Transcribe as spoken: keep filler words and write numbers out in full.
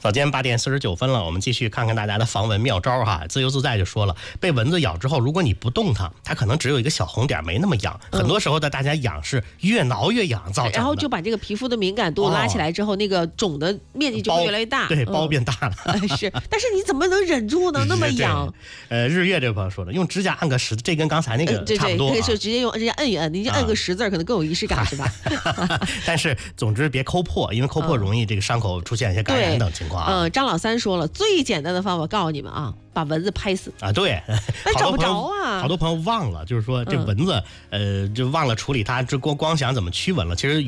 早间八点四十九分了，我们继续看看大家的防蚊妙招哈。自由自在就说了，被蚊子咬之后，如果你不动它，它可能只有一个小红点，没那么痒。嗯、很多时候的大家痒是越挠越痒造成的， 然后就把这个皮肤的敏感度拉起来之后，哦、那个肿的面积就会越来越大， 对，包变大了。 嗯、是，但是你怎么能忍住呢？那么痒。 呃，日月这位朋友说的，用指甲按个十，这跟刚才那个差不多、啊。 对对，可以直接用指甲摁一摁，你就按个十字、啊，可能更有仪式感，是吧？ 但是总之别抠破，因为抠破容易这个伤口出现一些感染等情况、啊。 嗯、呃，张老三说了，最简单的方法告诉你们啊，把蚊子拍死啊。对， 但找不着啊。 好多朋友忘了，就是说这蚊子，嗯、呃，就忘了处理它，这光光想怎么驱蚊了，其实。